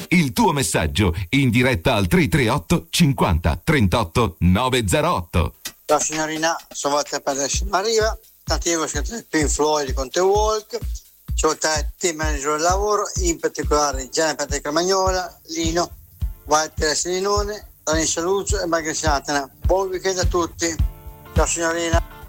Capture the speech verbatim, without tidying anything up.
Il tuo messaggio in diretta al tre tre otto cinquanta trentotto novecentotto. Ciao signorina, sono Walter Padres Mariva, tanti io ho scritto Pink Floyd con The Walk, c'ho il team manager del lavoro, in particolare Gianni Patrick Magnola, Lino, Walter Selinone, Dani Saluzzo e Margherita Satana. Buon weekend a tutti, ciao signorina.